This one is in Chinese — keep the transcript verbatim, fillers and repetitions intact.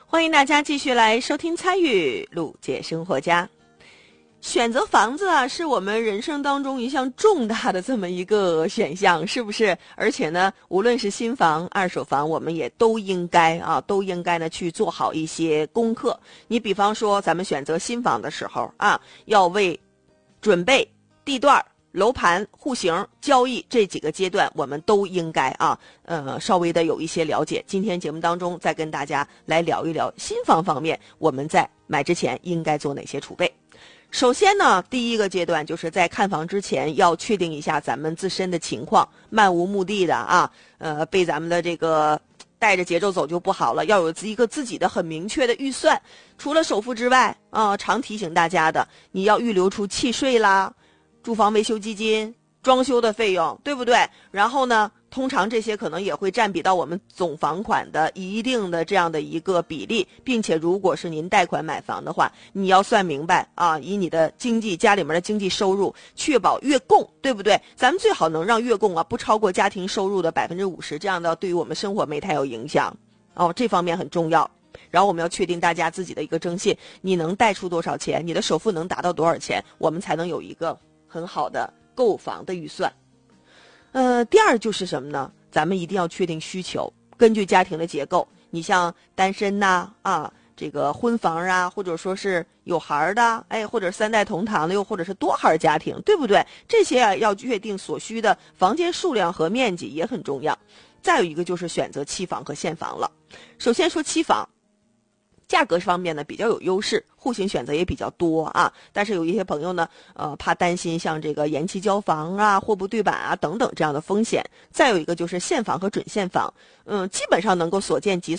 欢迎大家继续来收听参与陆姐生活家。选择房子啊，是我们人生当中一项重大的这么一个选项，是不是？而且呢，无论是新房、二手房，我们也都应该啊，都应该呢去做好一些功课。你比方说，咱们选择新房的时候啊，要为准备地段、楼盘、户型、交易这几个阶段，我们都应该啊，呃，稍微的有一些了解。今天节目当中，再跟大家来聊一聊新房方面，我们在买之前应该做哪些储备。首先呢，第一个阶段就是在看房之前要确定一下咱们自身的情况，漫无目的的啊，呃，被咱们的这个带着节奏走就不好了，要有一个自己的很明确的预算。除了首付之外啊，常提醒大家的，你要预留出契税啦、住房维修基金、装修的费用，对不对？然后呢，通常这些可能也会占比到我们总房款的一定的这样的一个比例，并且如果是您贷款买房的话，你要算明白啊，以你的经济家里面的经济收入，确保月供，对不对？咱们最好能让月供啊不超过家庭收入的百分之五十，这样的对于我们生活没太有影响哦，这方面很重要。然后我们要确定大家自己的一个征信，你能贷出多少钱，你的首付能达到多少钱，我们才能有一个很好的购房的预算。呃，第二就是什么呢？咱们一定要确定需求，根据家庭的结构，你像单身呐 啊, 啊，这个婚房啊，或者说是有孩的，哎，或者三代同堂的，又或者是多孩家庭，对不对？这些啊要确定所需的房间数量和面积也很重要。再有一个就是选择期房和现房了。首先说期房，价格方面呢比较有优势，户型选择也比较多啊，但是有一些朋友呢，呃，怕担心像这个延期交房啊、货不对版啊等等这样的风险。再有一个就是现房和准现房，嗯，基本上能够所见即